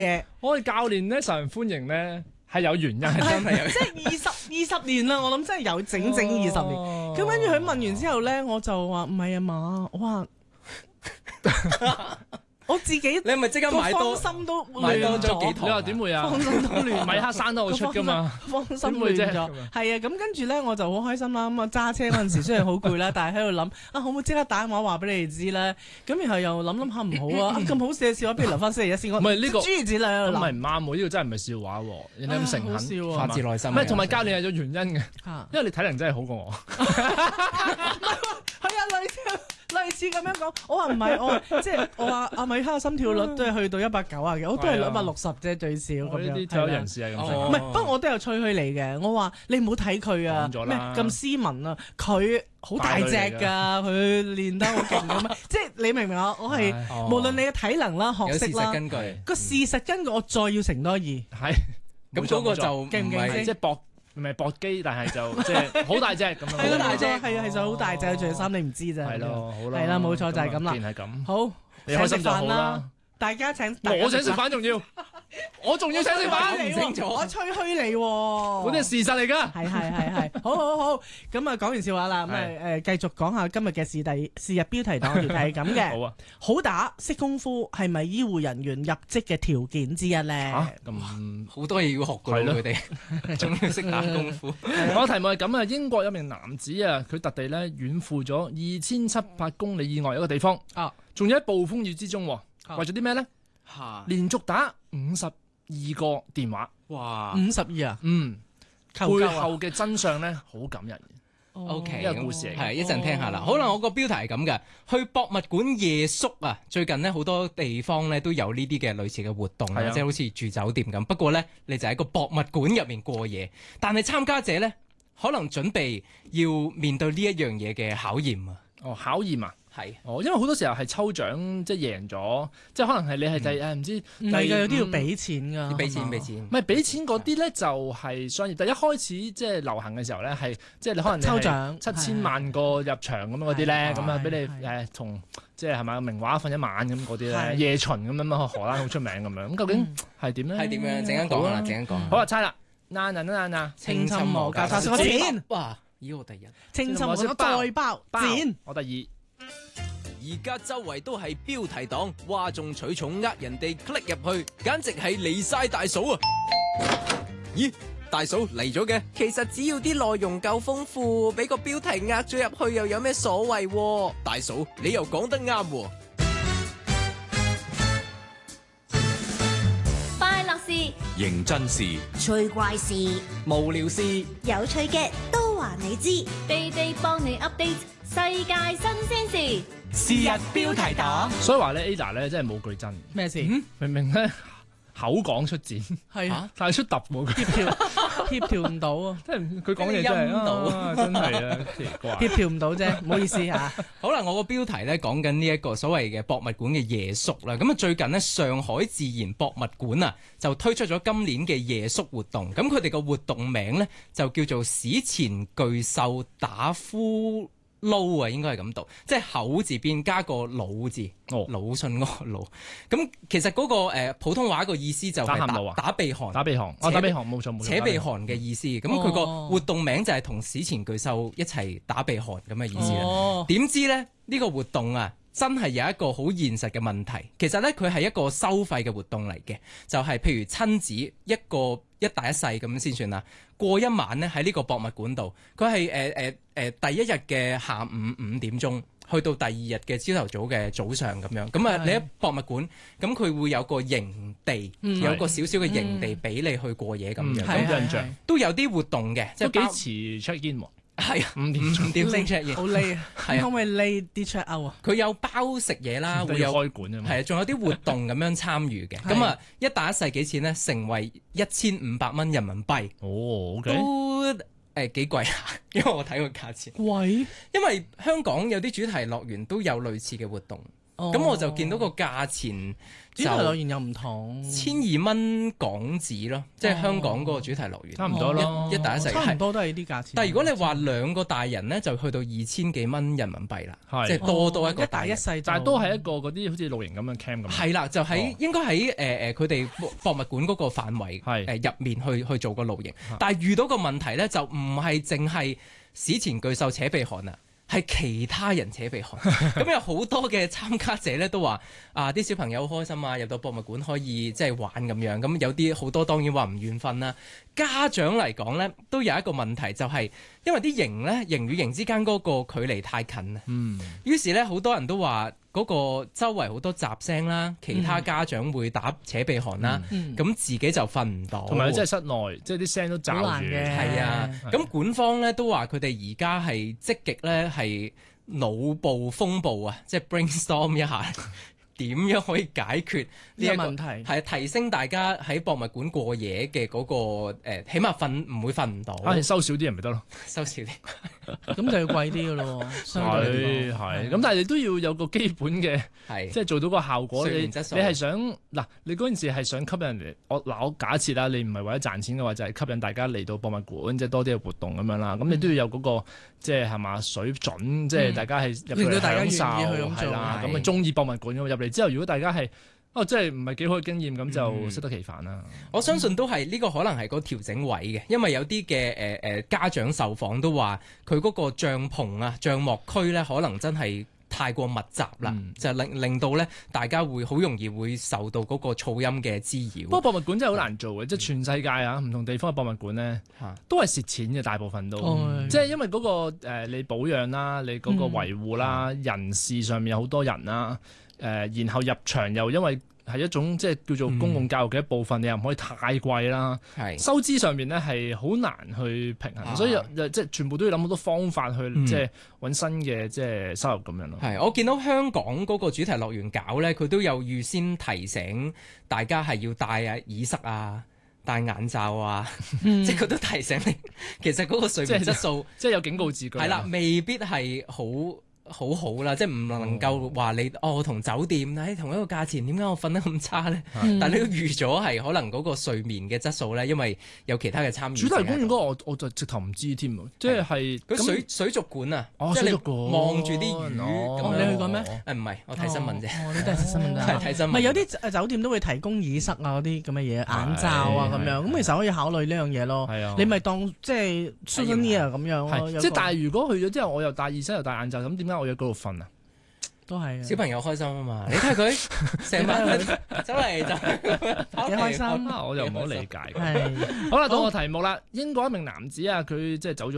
我哋教練咧受人歡迎咧係有原因，係真係有。 即係二十年啦，我諗真係有整整20年。咁跟住佢問完之後咧，我就話唔係啊嘛，我話我自己你係咪即刻買多方心都買多亂咗？ 咗幾堂？ 你話點會啊？ 方心都亂， 米克山都好出噶嘛？ 方心點會啫亂咗。係啊，咁跟住咧我就好開心啦。咁啊揸車嗰陣時雖然好攰啦，但係喺度諗啊，可唔可以即刻打電話話俾你哋知咧？咁然後又諗下唔好啊，咁好笑嘅笑話，不如留翻星期一先。 唔係呢個諸如此類喺咁度諗咪唔啱喎？呢個真係唔係笑話喎，人哋咁誠好笑懇， 喎發自內心。 唔係同埋教練係有原因嘅， 嚇因為你體能真係好過我。 係啊，類似咁樣講，我話唔係，我話阿米克心跳率都係去到190嘅，我都係160啫最少咁樣。 我呢啲退休人士係咁哦講。 唔係，不過我都有吹噓你嘅。我話你唔好睇佢啊，咩講咗啦咁斯文啊，佢好大隻㗎，佢練得好勁㗎嘛。即係你明唔明啊？我係唉無論你嘅體能啦、學有事識啦， 實根據， 個事實根據我再要乘多2。 係咁嗰個就唔勁唔勁係先即係搏唔係搏機，但係就即係好大隻咁樣。 係啦，冇隻錯，係啊，其實好大隻，着衫你唔知咋。 係咯，好啦， 係啦，冇錯就係咁啦既然係咁， 好， 你開心就好請食飯啦。 大家請， 我請食飯仲要，我仲要請食飯， 你唔清楚我吹噓你喎。 嗰啲係事實嚟㗎。 係，好，咁啊講完笑話啦，咁啊繼續講下今日嘅是日標題黨，條題係咁好嘅。 啊， 好打識功夫係咪醫護人員入職嘅條件之一咧？ 嚇咁。 好多嘢要學㗎係咯咯，佢哋仲要識打功夫。 我題目係咁啊，英國有名男子啊，佢特地咧遠赴咗2700公里以外一個地方， 啊， 仲要喺暴風雨之中喎，為咗啲咩咧？ 嚇！ 連續打52個電話， 哇 52啊，求救啊背後嘅真相咧好感人嘅。 ！OK， 呢個故事嚟嘅係一陣聽下啦。好啦，我個標題係咁嘅，去博物館夜宿啊！最近呢，好多地方咧都有呢啲嘅類似嘅活動係啊即係好似住酒店咁。不過咧，你就喺個博物館入面過夜，但係參加者咧可能準備要面對呢一樣嘢嘅考驗啊！ 哦，考驗啊！ 係哦，因為好多時候係抽獎，即係贏咗，即係可能係你係唔知唔係㗎，有啲要第俾錢㗎， 要俾錢係嘛俾錢唔。係俾錢嗰啲咧，就係商業。但一開始即係流行嘅時候咧，係即係你可能抽獎 7000萬個入場咁樣嗰啲咧， 係咁啊俾係你同即係係咪名畫瞓一晚咁嗰啲咧， 係夜巡咁樣啊，荷蘭好出名咁樣。咁究竟係點咧？ 係點樣？陣間講啦，陣間講。 好啊，猜啦，嗱， 青春無價差，我錢， 哇！咦，我第一。 青春無價再包錢。 我第二。 而家周圍都係標題黨，嘩眾取寵呃人哋 click 入去，簡直係離晒大嫂啊！咦，大嫂嚟咗嘅？其實只要啲內容夠豐富，俾個標題呃咗入去又有咩所謂？大嫂，你又講得啱喎。 快樂事、 認真事， 趣怪事、 無聊事， 有趣嘅都話你知，地地幫你 update 世界新鮮事。 是日標題黨。 所以話咧，Ada 咧真係冇句真， 咩事？ 明明咧口講出剪， 係啊， 但係出揼冇句， 協調唔到啊， 即係佢講嘢真係陰到啊真係啊奇怪。 協調唔到啫，唔好意思嚇。 好啦，我個標題咧講緊呢一個所謂嘅博物館嘅夜宿啦。咁啊，最近呢，上海自然博物館啊就推出咗今年嘅夜宿活動。咁佢哋個活動名呢，就叫做史前巨獸打呼撈啊，應該係咁讀，即係口字邊加個魯字， 哦魯迅嗰個魯。咁其實嗰個普通話個意思就係打喊路啊打鼻鼾。 打鼻鼾，打鼻鼾冇錯冇錯， 扯鼻鼾嘅意思，咁佢個活動名就係同史前巨獸一齊打鼻鼾咁嘅意思啦。 哦， 點知咧呢個活動啊，真係有一個好現實嘅問題。其實咧佢係一個收費嘅活動嚟嘅，就係譬如親子一大一細咁先算啦。過一晚咧喺呢個博物館度，佢係第一日嘅下午5點鐘，去到第二日嘅朝頭早嘅早上咁樣。咁啊，你喺博物館，咁佢會有個營地，有個少少嘅營地俾你去過夜咁樣。 係咁印象都有啲活動嘅，即即係係幾遲 check in 喎， 係啊 5點鐘 5點先 check in。 好 late 啊， 係啊可唔可以 late 啲 check out 啊？ 佢有包食嘢啦， 都要會有開館啊嘛。 係啊，仲有啲活動咁樣參與嘅。咁啊，一打一細幾錢呢？成為1500蚊人民幣， 哦，OK， 都幾貴啊！因為我睇個價錢， 貴因為香港有啲主題樂園都有類似嘅活動。 咁我就見到個價錢主題樂園又唔同 ，1,200港紙咯，即係香港嗰個主題樂園， 差唔多咯， 一大一細， 差唔多都係呢啲價錢。 但係如果你話兩個大人咧，就去到2,000幾蚊人民幣啦，即係多一個大人。 一細， 但係都係一個嗰啲好似露營咁樣 camp 咁。 係啦，就喺應該喺佢哋博物館嗰個範圍入面去做個露營，但係遇到個問題咧，就唔係淨係史前巨獸扯鼻鼾啊。係其他人扯鼻鼾，咁有好多嘅參加者咧都話啲小朋友好開心啊，入到博物館可以即係玩咁樣，咁有啲好多當然話唔願瞓啦。家長嚟講咧都有一個問題，就係因為啲營與營之間嗰個距離太近啊，於是咧好多人都話嗰個周圍好多雜聲啦，其他家長會打扯鼻鼾啦，咁自己就瞓唔到， 同埋即係室內，即係啲聲都罩住嘅。 係啊，咁館方咧都話佢哋而家係積極咧係腦部風暴啊，即係 brainstorm 一下。點樣可以解決呢一個問題？ 係提升大家喺博物館過夜嘅嗰個起碼唔會瞓唔到。 收少啲人咪得咯， 收少啲， 咁就要貴啲嘅咯。 係，咁但係你都要有個基本嘅，即係做到個效果。你係想嗱，你嗰陣時係想吸引人嚟。我假設啦，你唔係為咗賺錢嘅話，就係吸引大家嚟到博物館，即係多啲嘅活動咁樣啦。咁你都要有嗰個即係係嘛水準，即係大家係入嚟享受係啦。咁啊中意博物館咁入嚟。之後，如果大家係即係唔係幾好嘅經驗，咁就適得其反啦。 我相信都係呢個可能係個調整位嘅，因為有啲嘅家長受訪都話，佢嗰個帳篷啊、帳幕區咧，可能真係太過密集啦，就令到咧大家會好容易會受到嗰個噪音嘅滋擾。 不過博物館真係好難做嘅，即係全世界啊，唔同地方嘅博物館咧，都係蝕錢嘅，大部分都，即係因為嗰個你保養啦，你嗰個維護啦，人事上面有好多人啦。然後入場又因為係一種即係叫做公共教育嘅一部分，你又唔可以太貴啦。收支上面咧係好難去平衡，所以即係全部都要諗好多方法去即係揾新嘅即係收入咁樣咯。 係，我見到香港嗰個主題樂園搞咧，佢都有預先提醒大家係要戴耳塞啊、戴眼罩啊，即係佢都提醒你，其實嗰個睡眠質素即係有警告字句。 係啦，未必係好好啦，即係唔能夠話你我同酒店喺同一個價錢，點解我瞓得咁差咧？但係你都預咗係可能嗰個睡眠嘅質素咧，因為有其他嘅參與。主題公園嗰個我就直頭唔知添，即係佢水族館啊，即係你望住啲魚咁。 你去過咩？ 唔係，我睇新聞啫。 你都係睇新聞啫。 睇新聞。 唔係有啲酒店都會提供耳塞啊嗰啲咁嘅嘢，眼罩啊咁樣，咁其實可以考慮呢樣嘢咯。你咪當即係 souvenir 咁樣咯。 即係但係如果去咗之後，我又戴耳塞又戴眼罩，咁點解我要喺嗰度瞓啊？ 都係小朋友開心啊嘛！你睇下佢成晚走嚟就幾開心， 我就唔好理解。好啦，到個題目啦。英國一名男子啊，佢即係走咗。